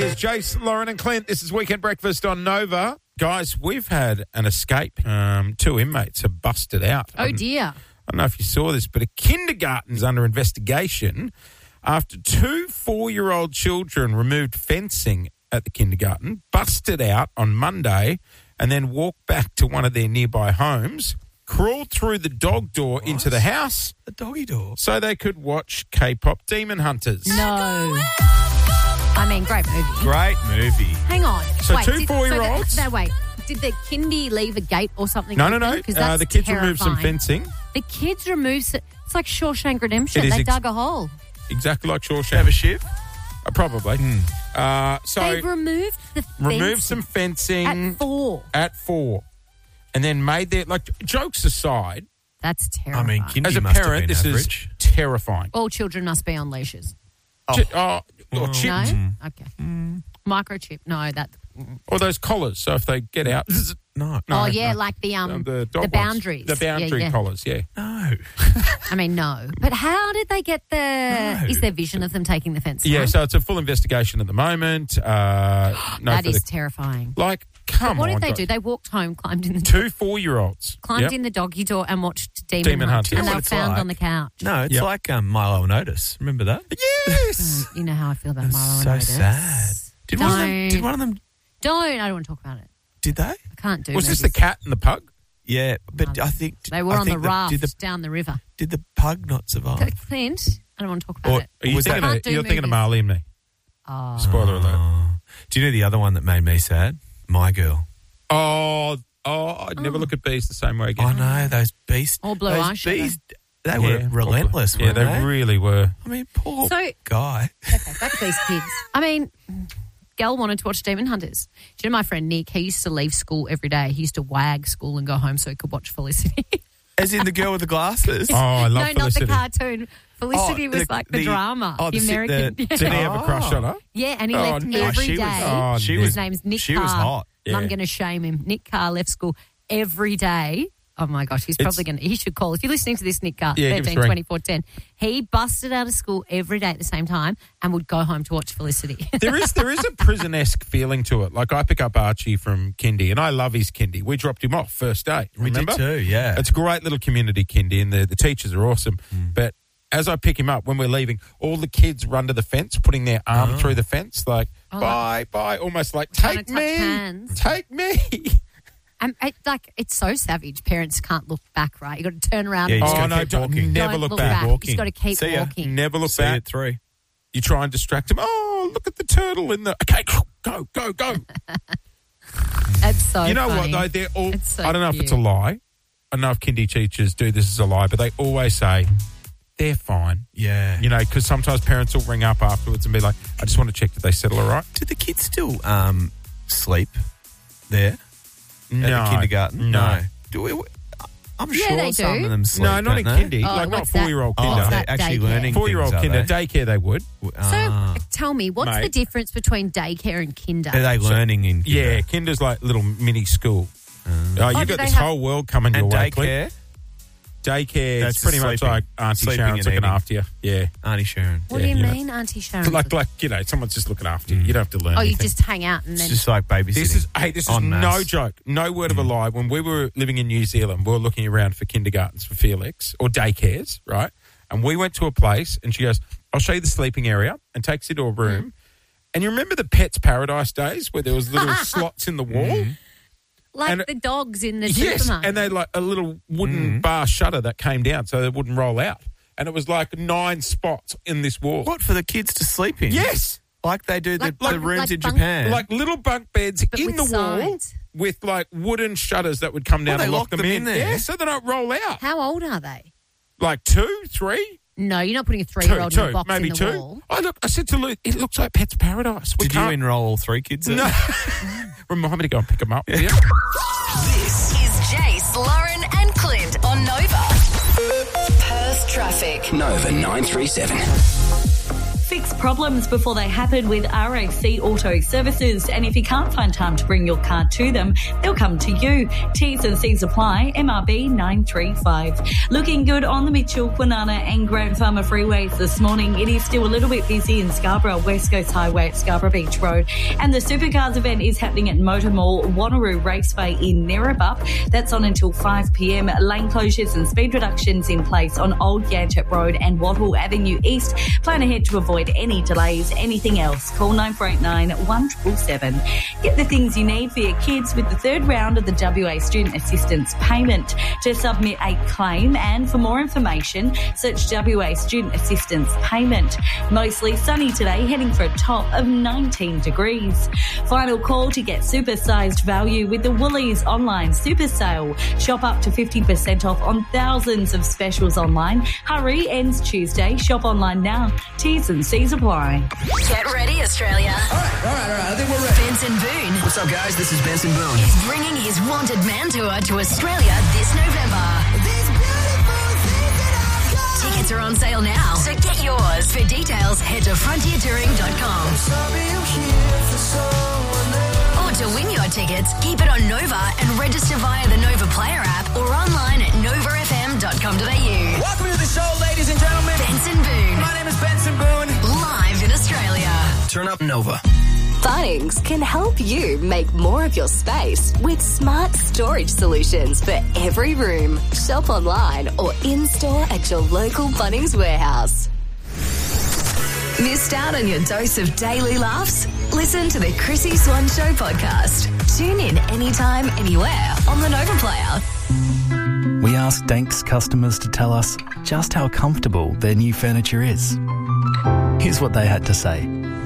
is Jace, Lauren and Clint. This is Weekend Breakfast on Nova. Guys, we've had an escape. 2 inmates have busted out. Oh, dear. I don't know if you saw this, but a kindergarten's under investigation after 2 4-year-old children removed fencing at the kindergarten, busted out on Monday, and then walked back to one of their nearby homes, crawled through the dog door into the house. The doggy door. So they could watch K-pop Demon Hunters. No. I mean, great movie. Great movie. Hang on. So wait, 2 did- 4-year-olds. So wait. Did the kindy leave a gate or something? No. Because that's The kids removed some terrifying. fencing. The kids removed... It's like Shawshank Redemption. It is They dug a hole. Exactly like Shawshank. Have a shift? Probably. So They've removed the removed fencing some fencing at 4. At 4. And then made their, like, jokes aside, That's terrifying. I mean, kindy as a must parent, have this been average. is terrifying. all children must be on leashes. Or chipped. No? Okay. Microchip. No, that... Or those collars, so if they get out... No. oh, yeah, like the dog the ones. boundaries. The boundary Yeah. collars, yeah. No. I mean, no. But how did they get the... No. Is there vision of them taking the fence Yeah, down? so it's a full investigation at the moment. That is terrifying. Like, come What on. did they guys. do? They walked home, climbed in the 2 4-year-olds. climbed in the doggy door and watched Demon Demon Hunt. Hunters. And You know they what were it's found like? on the couch. No, it's Yep. like Milo and Otis. Remember that? Yes! You know how I feel about Milo and So Otis. sad. Did one of them? Don't. I don't want to talk about it. Did they? I can't do Was this the movies. cat and the pug? Yeah, but I think They were I on the think raft down the river. Did the pug not survive? Clint, I don't want to talk about Or- it. Are you Was that- thinking Can't of, do you're thinking of movies. Marley and me. Oh. Spoiler alert. Oh. Do you know the other one that made me sad? My Girl. Oh, I'd never look at bees the same way again. I know those beasts. Or Blue those Eyeshadow. bees. They Yeah, were relentless. Yeah, weren't they really were. I mean, poor So- guy. Okay, back to these kids. I mean, Gal wanted to watch Demon Hunters. Do you know my friend Nick? He used to leave school every day. He used to wag school and go home so he could watch Felicity. As in the girl with the glasses. Oh, I love no, Felicity. not the cartoon. Felicity was like the drama. oh, the American. the- Did he have a crush on her? Yeah, and he Oh, left no. every She day. was- Oh, she Nick. His name's Nick She Carr. was hot. And I'm Yeah. going to shame him. Nick Carr left school every day. Oh, my gosh. He's probably going to... He should call. If you're listening to this, Nick Carr, Yeah, give us a 13, ring. 24, 10. He busted out of school every day at the same time and would go home to watch Felicity. There is a prison-esque feeling to it. Like, I pick up Archie from kindy, and I love his kindy. We dropped him off first day. We did Remember? too, yeah. It's a great little community kindy, and the teachers are awesome. But as I pick him up, when we're leaving, all the kids run to the fence, putting their arm through the fence, like, bye, almost like, Trying take to touch me, hands. take me. And it's so savage. Parents can't look back, right? You got to turn around. Yeah, you and just Oh, gotta no, keep don't- walking. never don't look back. You Walking. just got to keep See ya. walking. Never look See you back. at 3. You try and distract him. Oh, look at the turtle in the... Okay, go. It's so You know funny. what, though? They're all... It's so I don't know if it's a cute. lie. I don't know if kindy teachers do this as a lie, but they always say, they're fine. Yeah. You know, because sometimes parents will ring up afterwards and be like, I just want to check that they settle all right. Do the kids still sleep there at the kindergarten? No. Do we, I'm Yeah, sure they some do. of them sleep. No, not in don't they? kindy. Oh, like, not what's that? 4-year-old Oh, kinder. What's they're that? actually Daycare. learning 4-year-old things, kinder. are they? Daycare they would. So tell me, what's Mate. the difference between daycare and kinder? Are they learning in kinder? Yeah, kinder's like little mini school. You do got they this have- whole world coming your And way. Clint. daycare? Daycare, That's it's pretty much sleeping. like Auntie Sleeping Sharon's and looking eating. after you. Yeah. Auntie Sharon. What do you you know. mean, Auntie Sharon? Like, you know, someone's just looking after you. You don't have to learn you anything. just hang out and It's then... just like babysitting. This is en no masse. joke, no word of a lie. When we were living in New Zealand, we were looking around for kindergartens for Felix or daycares, right? And we went to a place and she goes, I'll show you the sleeping area, and takes you to a room. And you remember the Pets Paradise days where there was little slots in the wall? like and- the dogs in the Yes, supermarket. and they had like a little wooden bar shutter that came down so they wouldn't roll out. And it was like 9 spots in this wall. What, for the kids to sleep in? Yes. Like they do the Like rooms in bunk- Japan. Like little bunk beds But in with the wall sides. with like wooden shutters that would come down they and lock lock them them in there? Yeah, so they don't roll out. How old are they? Like 2, 3? No, you're not putting a 3-year-old in a box maybe in the 2. wall. I said to Luke, it looks like Pets Paradise. We Did you can't... enroll all 3 kids in? No. Remind me to go and pick them up. Yeah. This is Jace, Lauren and Clint on Nova. Perth traffic. Nova 937. Fix problems before they happen with RAC Auto Services. And if you can't find time to bring your car to them, they'll come to you. T's and C's apply. MRB 935. Looking good on the Mitchell, Kwinana and Grand Farmer freeways this morning. It is still a little bit busy in Scarborough, West Coast Highway at Scarborough Beach Road. And the Supercars event is happening at Motor Mall, Wanneroo Raceway in Nerebup. That's on until 5 p.m. Lane closures and speed reductions in place on Old Yanchep Road and Wattle Avenue East. Plan ahead to avoid any delays. Anything else, call 9489 1777. Get the things you need for your kids with the third round of the WA Student Assistance Payment. To submit a claim and for more information, search WA Student Assistance Payment. Mostly sunny today, heading for a top of 19 degrees. Final call to get super-sized value with the Woolies online super sale. Shop up to 50% off on thousands of specials online. Hurry, ends Tuesday. Shop online now. T's and C's apply. Get ready, Australia. All right. I think we're ready. Benson Boone What's up, guys? This is Benson Boone. is bringing his Wanted Man Tour to Australia this November. Tickets are on sale now, so get yours. For details, head to frontiertouring.com. Or to win your tickets, keep it on Nova and register via the Nova Player app or online at novafm.com.au. Welcome to the show, ladies and gentlemen. Benson Boone, My name is Benson Boone. live in Australia. Turn up Nova. Bunnings can help you make more of your space with smart storage solutions for every room. Shop online or in-store at your local Bunnings warehouse. Missed out on your dose of daily laughs? Listen to the Chrissy Swan Show podcast. Tune in anytime, anywhere on the Nova Player. We asked Danks customers to tell us just how comfortable their new furniture is. Here's what they had to say.